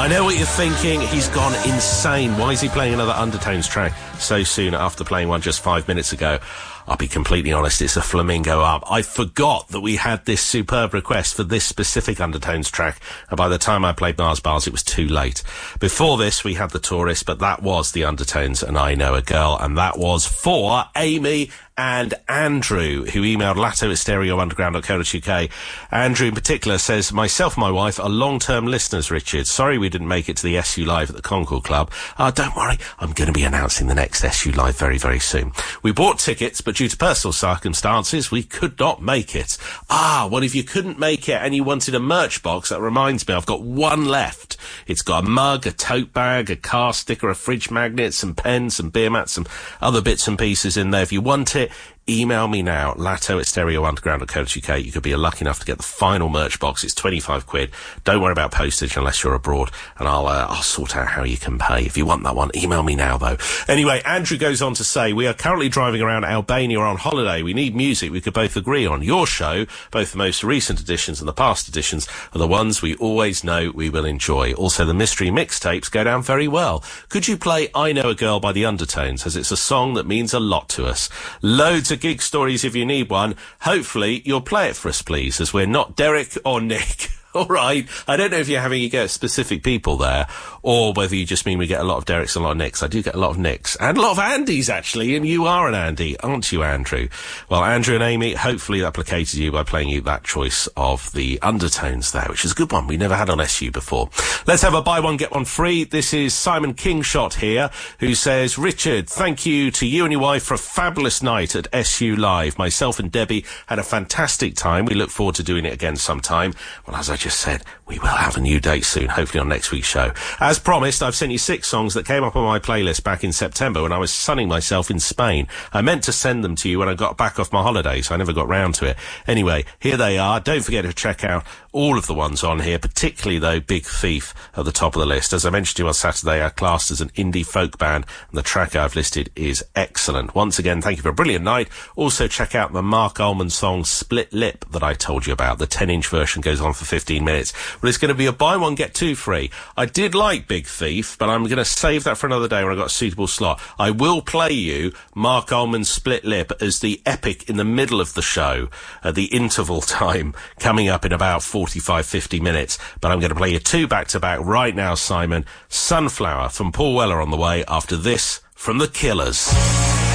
I know what you're thinking. He's gone insane. Why is he playing another Undertones track so soon after playing one just 5 minutes ago? I'll be completely honest, it's a Flamingo Up. I forgot that we had this superb request for this specific Undertones track, and by the time I played Mars Bars, it was too late. Before this, we had The Tourist, but that was the Undertones and I Know a Girl, and that was for Amy and Andrew, who emailed latto@stereounderground.co.uk. Andrew in particular says, myself and my wife are long-term listeners, Richard. Sorry we didn't make it to the SU Live at the Concord Club. Don't worry, I'm going to be announcing the next SU Live very, very soon. We bought tickets, but due to personal circumstances, we could not make it. Well, if you couldn't make it and you wanted a merch box, that reminds me, I've got one left. It's got a mug, a tote bag, a car sticker, a fridge magnet, some pens, some beer mats, some other bits and pieces in there. If you want it, email me now, latto@stereounderground.co.uk. You could be lucky enough to get the final merch box. It's 25 quid. Don't worry about postage unless you're abroad, and I'll sort out how you can pay. If you want that one, email me now, though. Anyway, Andrew goes on to say, we are currently driving around Albania on holiday. We need music we could both agree on. Your show, both the most recent editions and the past editions, are the ones we always know we will enjoy. Also, the mystery mixtapes go down very well. Could you play I Know a Girl by the Undertones, as it's a song that means a lot to us? Loads of gig stories if you need one. Hopefully you'll play it for us, please, as we're not Derek or Nick. All right. I don't know if you're having you get specific people there, or whether you just mean we get a lot of Dereks and a lot of Nicks. I do get a lot of Nicks and a lot of Andys, actually, and you are an Andy, aren't you, Andrew? Well, Andrew and Amy, hopefully that placated you by playing you that choice of the Undertones there, which is a good one we never had on SU before. Let's have a buy one, get one free. This is Simon Kingshot here, who says, Richard, thank you to you and your wife for a fabulous night at SU Live. Myself and Debbie had a fantastic time. We look forward to doing it again sometime. Well, as I just said, we will have a new date soon, hopefully on next week's show. As promised, I've sent you 6 songs that came up on my playlist back in September when I was sunning myself in Spain. I meant to send them to you when I got back off my holiday, so I never got round to it. Anyway, here they are. Don't forget to check out all of the ones on here, particularly, though, Big Thief at the top of the list. As I mentioned to you on Saturday, are classed as an indie folk band, and the track I've listed is excellent. Once again, thank you for a brilliant night. Also, check out the Mark Ullman song Split Lip that I told you about. The 10-inch version goes on for 15 minutes. But it's going to be a buy one, get two free. I did like Big Thief, but I'm going to save that for another day when I've got a suitable slot. I will play you Mark Ullman's Split Lip as the epic in the middle of the show, at the interval time, coming up in about 45-50 minutes. But I'm going to play you 2 back-to-back right now, Simon. Sunflower from Paul Weller on the way after this from The Killers.